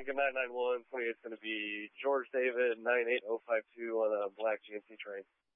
Lincoln 991, 28 is going to be George David 98052 on a black GMC train.